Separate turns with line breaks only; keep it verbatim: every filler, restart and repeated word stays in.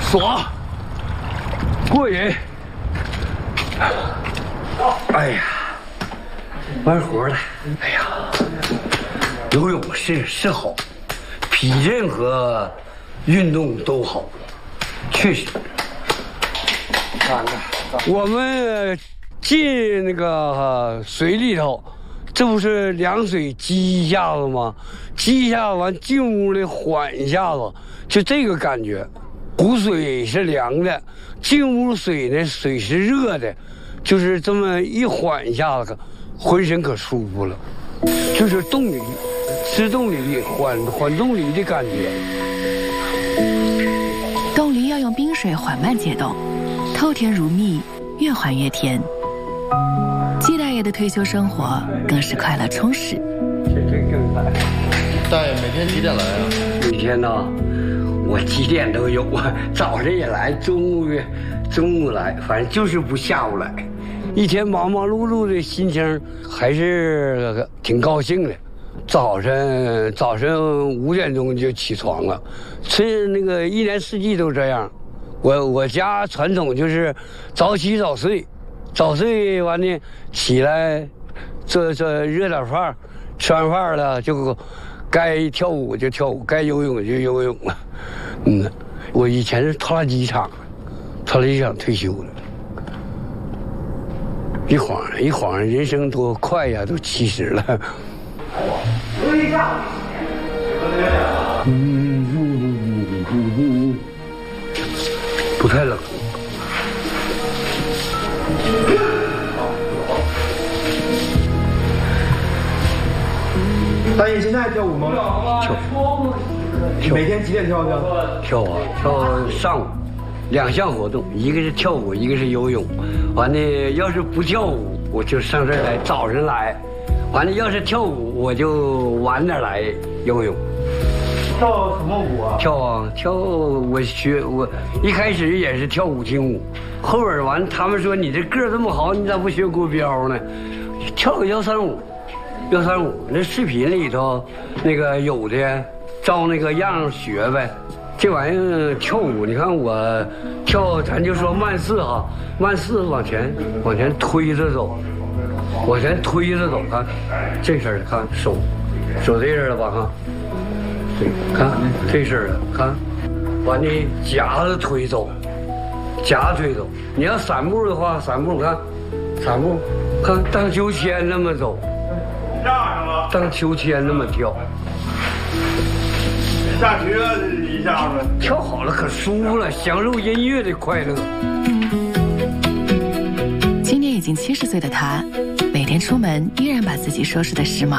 爽，过瘾。哎呀，完活了。哎呀，游泳是是好，比任何运动都好，确实。我们进那个水里头，这不是凉水激一下子吗？激一下子完，进屋里缓一下子，就这个感觉。湖水是凉的，进屋水呢，水是热的，就是这么一缓一下子，浑身可舒服了，就是动力，吃动力力，缓缓动力的感觉。
冻梨要用冰水缓慢解冻，透甜如蜜，越缓越甜。季大爷的退休生活更是快乐充实。
大爷每天几点来啊？
每天呢，我几点都有啊，早上也来，中午中午来，反正就是不下午来。一天忙忙碌碌的心情还是挺高兴的。早晨早晨五点钟就起床了，是那个一年四季都这样。我我家传统就是早起早睡，早睡完呢起来，这这热点饭，吃完饭了就该跳舞就跳舞，该游泳就游泳了。嗯，我以前是拖拉机厂，拖拉机厂退休了。一晃一晃，人生多快呀，都七十了。嗯，不太冷。
大爷，现在还跳舞吗？
跳。
跳。每天几点跳的？
跳啊，跳上午，两项活动，一个是跳舞，一个是游泳。完了，要是不跳舞，我就上这儿来，早上来。完了，要是跳舞，我就晚点来游泳。
跳什么舞啊？
跳啊跳，我学我一开始也是跳舞厅舞，后边完他们说你这个儿这么好，你咋不学国标呢？跳个幺三五，幺三五那视频里头那个有的照那个样学呗。这玩意儿跳舞，你看我跳，咱就说慢四哈，慢四往前往前推着走。往前推着走，看这身儿，看手，手这身了吧？看，对，看这身了，看，完了夹着推走，夹着推走。你要散步的话，散步看，散步看荡秋千那么走，荡秋千那么跳。
下车一下子，
跳好了可舒服了，享受音乐的快乐。
今年已经七十岁的他，每天出门依然把自己收拾得时髦。